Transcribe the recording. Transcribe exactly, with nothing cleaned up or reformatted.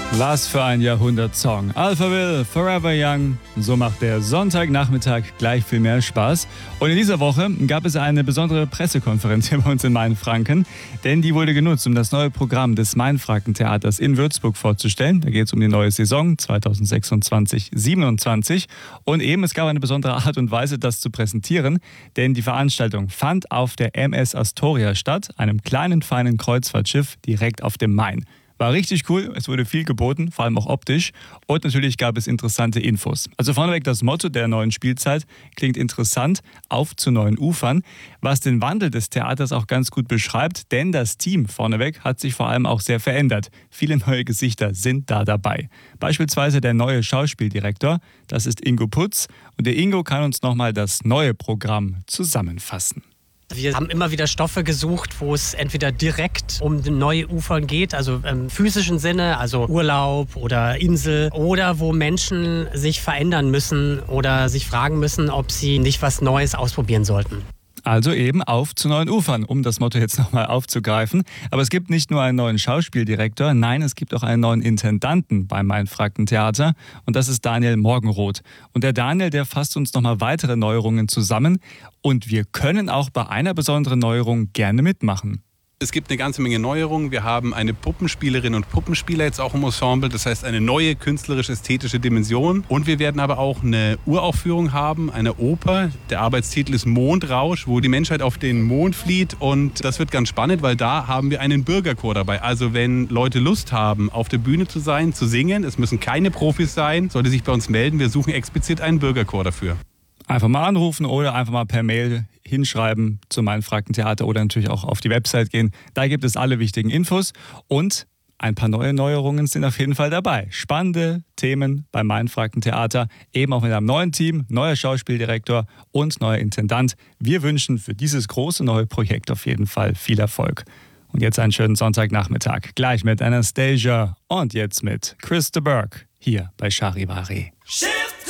Was für ein Jahrhundert-Song. Alphaville, Forever Young. So macht der Sonntagnachmittag gleich viel mehr Spaß. Und in dieser Woche gab es eine besondere Pressekonferenz hier bei uns in Mainfranken. Denn die wurde genutzt, um das neue Programm des Mainfranken-Theaters in Würzburg vorzustellen. Da geht es um die neue Saison zweitausendsechsundzwanzig siebenundzwanzig. Und eben, es gab eine besondere Art und Weise, das zu präsentieren. Denn die Veranstaltung fand auf der M S Astoria statt, einem kleinen, feinen Kreuzfahrtschiff direkt auf dem Main. War richtig cool, es wurde viel geboten, vor allem auch optisch. Und natürlich gab es interessante Infos. Also vorneweg das Motto der neuen Spielzeit klingt interessant, auf zu neuen Ufern, was den Wandel des Theaters auch ganz gut beschreibt, denn das Team vorneweg hat sich vor allem auch sehr verändert. Viele neue Gesichter sind da dabei. Beispielsweise der neue Schauspieldirektor, das ist Ingo Putz. Und der Ingo kann uns nochmal das neue Programm zusammenfassen. Wir haben immer wieder Stoffe gesucht, wo es entweder direkt um neue Ufern geht, also im physischen Sinne, also Urlaub oder Insel, oder wo Menschen sich verändern müssen oder sich fragen müssen, ob sie nicht was Neues ausprobieren sollten. Also eben auf zu neuen Ufern, um das Motto jetzt nochmal aufzugreifen. Aber es gibt nicht nur einen neuen Schauspieldirektor, nein, es gibt auch einen neuen Intendanten beim Mainfranken-Theater und das ist Daniel Morgenroth. Und der Daniel, der fasst uns nochmal weitere Neuerungen zusammen und wir können auch bei einer besonderen Neuerung gerne mitmachen. Es gibt eine ganze Menge Neuerungen. Wir haben eine Puppenspielerin und Puppenspieler jetzt auch im Ensemble. Das heißt eine neue künstlerisch-ästhetische Dimension. Und wir werden aber auch eine Uraufführung haben, eine Oper. Der Arbeitstitel ist Mondrausch, wo die Menschheit auf den Mond flieht. Und das wird ganz spannend, weil da haben wir einen Bürgerchor dabei. Also wenn Leute Lust haben, auf der Bühne zu sein, zu singen, es müssen keine Profis sein, sollte sich bei uns melden. Wir suchen explizit einen Bürgerchor dafür. Einfach mal anrufen oder einfach mal per Mail hinschreiben zum Mainfranken-Theater oder natürlich auch auf die Website gehen. Da gibt es alle wichtigen Infos und ein paar neue Neuerungen sind auf jeden Fall dabei. Spannende Themen beim Mainfranken-Theater, eben auch mit einem neuen Team, neuer Schauspieldirektor und neuer Intendant. Wir wünschen für dieses große neue Projekt auf jeden Fall viel Erfolg. Und jetzt einen schönen Sonntagnachmittag. Gleich mit Anastasia und jetzt mit Chris de Burgh hier bei Charivari.